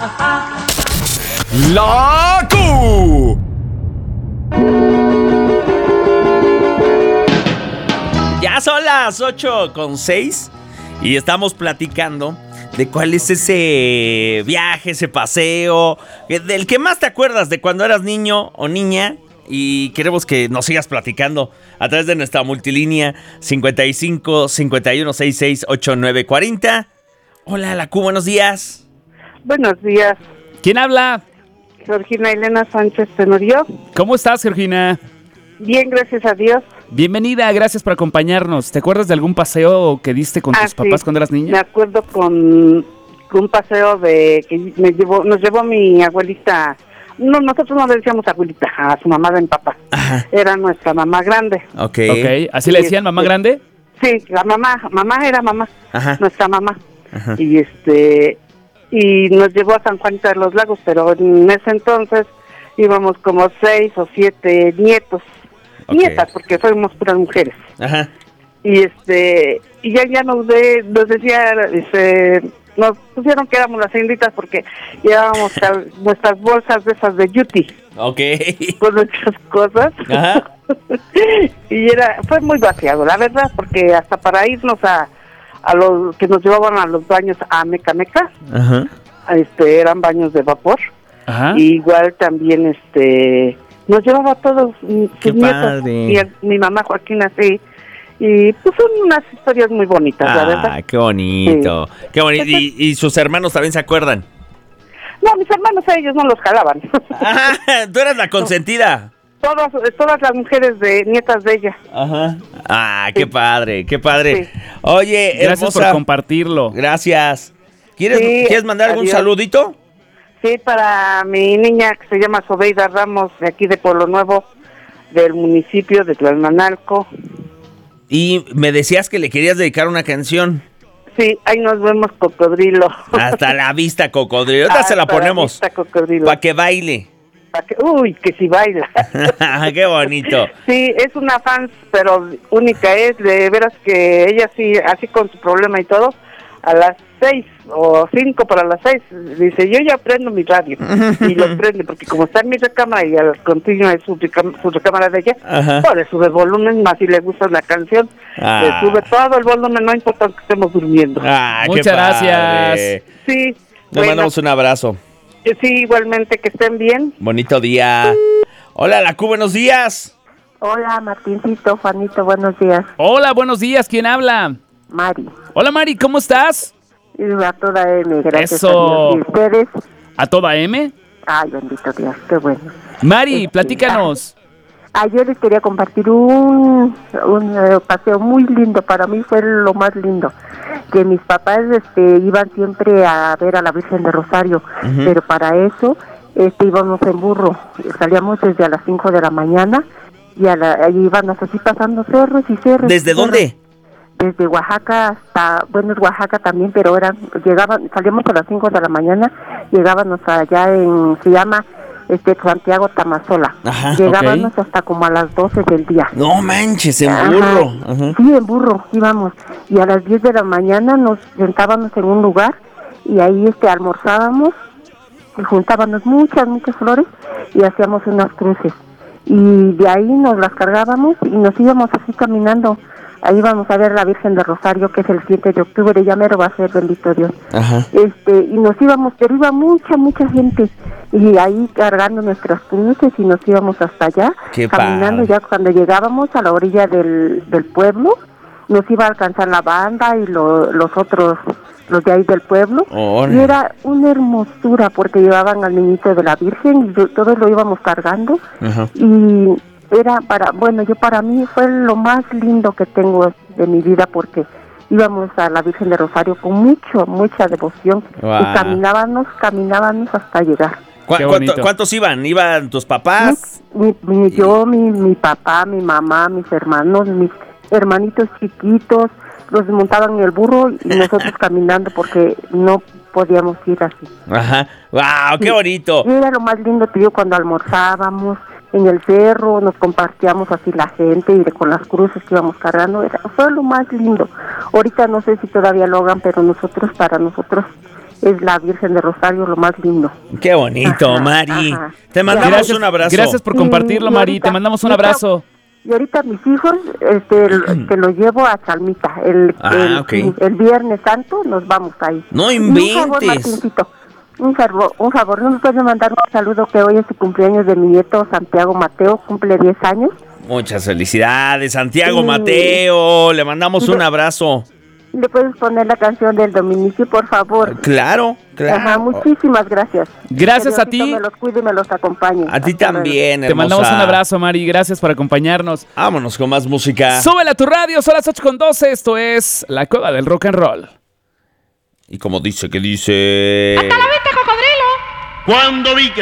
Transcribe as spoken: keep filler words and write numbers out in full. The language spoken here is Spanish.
La Q. Ya son las ocho con seis y estamos platicando de cuál es ese viaje, ese paseo, del que más te acuerdas de cuando eras niño o niña. Y queremos que nos sigas platicando a través de nuestra multilínea cincuenta y cinco, cincuenta y uno, sesenta y seis, ochenta y nueve, cuarenta. Hola, La Q, buenos días. Buenos días. ¿Quién habla? Georgina Elena Sánchez Tenorio. ¿Cómo estás, Georgina? Bien, gracias a Dios. Bienvenida, gracias por acompañarnos. ¿Te acuerdas de algún paseo que diste con ah, tus papás sí. cuando eras niña? Me acuerdo con, con un paseo de que me llevó, nos llevó mi abuelita. No, nosotros no le decíamos abuelita, a su mamá de mi papá. Ajá. Era nuestra mamá grande. Ok. Ok, ¿así le Y decían, mamá este, grande? Sí, la mamá, mamá era mamá, Ajá. nuestra mamá. Ajá. Y este y nos llevó a San Juanito de los Lagos, pero en ese entonces íbamos como seis o siete nietos, Okay. nietas, porque fuimos puras mujeres. Ajá. Y este y ya ya nos de, nos decía, este, nos pusieron que éramos las señoritas porque llevábamos cal, nuestras bolsas de esas de Yuti, Ok. con muchas cosas. Ajá. Y era fue muy vaciado, la verdad, porque hasta para irnos a a los que nos llevaban a los baños a Meca Meca, Ajá. este eran baños de vapor. Ajá. Y igual también este nos llevaba a todos sus Qué nietos padre. y a, mi mamá Joaquina así. Y pues son unas historias muy bonitas, la verdad. Ah, qué bonito. Sí. Qué bonito. ¿Y, ¿Y sus hermanos también se acuerdan? No, mis hermanos a ellos no los jalaban. Ajá, tú eras la consentida. Todas, todas las mujeres de nietas de ella. Ajá. Ah, qué Sí. padre, qué padre. Sí. Oye, Gracias hermosa. por compartirlo. Gracias. ¿Quieres, Sí, ¿quieres mandar algún adiós. saludito? Sí, para mi niña que se llama Sobeida Ramos, de aquí de Pueblo Nuevo, del municipio de Tlalmanalco. Y me decías que le querías dedicar una canción. Sí, ahí nos vemos, cocodrilo. Hasta la vista, cocodrilo. Ahorita se la Hasta ponemos. vista, cocodrilo. Para que baile. Pa' que, uy, que si baila. Qué bonito. Sí, es una fan, pero única es, de veras que ella sí, así con su problema y todo, a las seis o cinco para las seis, dice, yo ya prendo mi radio. Y lo prende, porque como está en mi recámara y al continuo es su, recámara, su recámara de ella, Ajá. pues le sube volumen, más si le gusta la canción, Ah. le sube todo el volumen, no importa que estemos durmiendo. Ah, qué Muchas padre. gracias. Sí, Le bueno, mandamos un abrazo. sí, igualmente, que estén bien. Bonito día. Hola, La Q, buenos días. Hola, Martincito, Juanito, buenos días. Hola, buenos días, ¿quién habla? Mari, Hola, Mari, ¿cómo estás? y a toda M, gracias Eso. a Dios. ¿Y ustedes? ¿A toda M? Ay, bendito Dios, qué bueno. Mari, Este, platícanos. Ah, yo les quería compartir un, un eh, paseo muy lindo, para mí fue lo más lindo, que mis papás este, iban siempre a ver a la Virgen de Rosario, Ujú. pero para eso este, íbamos en burro, salíamos desde a las cinco de la mañana y a la, ahí íbamos así pasando cerros y cerros. ¿Desde y cerros. dónde? Desde Oaxaca hasta, bueno, es Oaxaca también, pero eran, llegaban, salíamos a las cinco de la mañana, llegábamos allá en, se llama, este, Santiago Tamazola. Ajá, Llegábamos hasta como a las doce del día. No manches, en Ajá. burro. Ajá. Sí, en burro, íbamos. Y a las diez de la mañana nos sentábamos en un lugar y ahí, este, almorzábamos y juntábamos muchas, muchas flores y hacíamos unas cruces. Y de ahí nos las cargábamos y nos íbamos así caminando. Ahí vamos a ver la Virgen de Rosario, que es el siete de octubre, ya mero va a ser, bendito Dios. Ajá. Este, y nos íbamos, pero iba mucha, mucha gente, y ahí cargando nuestras cruces y nos íbamos hasta allá, Qué caminando. padre. Ya cuando llegábamos a la orilla del, del pueblo, nos iba a alcanzar la banda y lo, los otros, los de ahí del pueblo, Órale. y era una hermosura, porque llevaban al niñito de la Virgen, y yo- todos lo íbamos cargando, Ajá. y era para, bueno, yo para mí fue lo más lindo que tengo de mi vida, porque íbamos a la Virgen de Rosario con mucho, mucha devoción, Guau. y caminábamos, caminábamos hasta llegar. ¿Cu- Qué cuánto- bonito. ¿Cuántos iban? ¿Iban tus papás? Mi, mi- yo, mi, mi papá, mi mamá, mis hermanos, mis hermanitos chiquitos, los montaban en el burro y nosotros caminando porque no podíamos ir así. Ajá. ¡Wow! ¡Qué Sí. bonito! Y era lo más lindo, te digo, cuando almorzábamos en el cerro, nos compartíamos así la gente y de, con las cruces que íbamos cargando, era, fue lo más lindo. Ahorita no sé si todavía lo hagan, pero nosotros, para nosotros, es la Virgen de Rosario, lo más lindo. Qué bonito, Ajá, Mari. ajá. Te mandamos Gracias, un abrazo. Gracias por compartirlo, Y- y Mari. ahorita- Te mandamos un y ahorita- abrazo. Y ahorita mis hijos, este, el- te lo llevo a Chalmita. El, Ah, el, ok. el Viernes Santo nos vamos ahí. No Y un favor, inventes. Martincito, un favor, un favor, ¿no me puedes mandar un saludo que hoy es su cumpleaños de mi nieto Santiago Mateo, cumple diez años? Muchas felicidades, Santiago Sí. Mateo. Le mandamos un Le- abrazo. ¿Le puedes poner la canción del Dominici, por favor? Claro, claro. Ajá, muchísimas gracias. Gracias a Que Diosito ti. me los cuide y me los acompañe. A ti Hasta luego. también, Te mandamos hermosa. un abrazo, Mari. Gracias por acompañarnos. Vámonos con más música. Súbele a tu radio, son las ocho con doce. Esto es La Cueva del Rock and Roll. Y como dice que dice... Cuando vi que